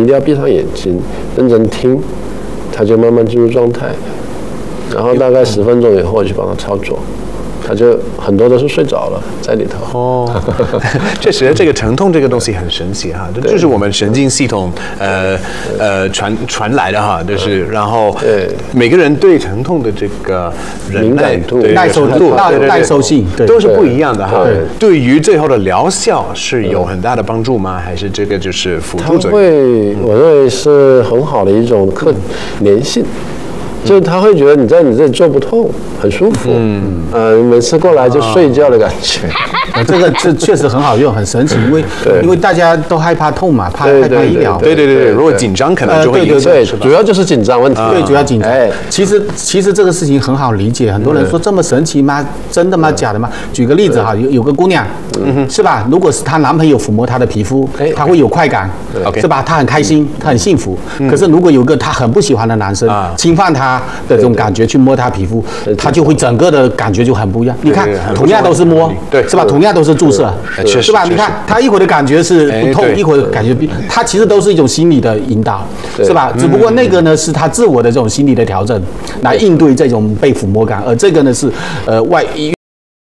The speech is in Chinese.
一定要闭上眼睛，认真听，他就慢慢进入状态。然后大概10分钟以后去帮他操作。他就很多都是睡着了在里头。 哦，确实，这个疼痛这个东西很神奇哈，这就是我们神经系统传来的哈，就是然后每个人对疼痛的这个敏感度、 耐受度、耐受性都是不一样的哈。对于最后的疗效是有很大的帮助吗？还是这个就是辅助作用？ 我认为是很好的一种粘性。就是他会觉得你在你这里做不痛，很舒服。每次过来就睡觉的感觉。 这确实很好用，很神奇，因为大家都害怕痛嘛，怕医疗。 对，如果紧张可能就会影响， 主要就是紧张问题。 对，主要紧张。其实这个事情很好理解，很多人说这么神奇吗？真的吗？假的吗？举个例子哈，有个姑娘，是吧？如果是她男朋友抚摸她的皮肤，她会有快感，是吧？她很开心，她很幸福。可是如果有个她很不喜欢的男生侵犯她的这种感觉去摸她皮肤，她就会整个的感觉就很不一样。你看，同样都是摸，是吧？同样都是注射，是吧？你看，她一会儿的感觉是不痛，一会儿感觉她其实都是一种心理的引导，是吧？只不过那个呢是她自我的这种心理的调整来应对这种被抚摸感，而这个呢是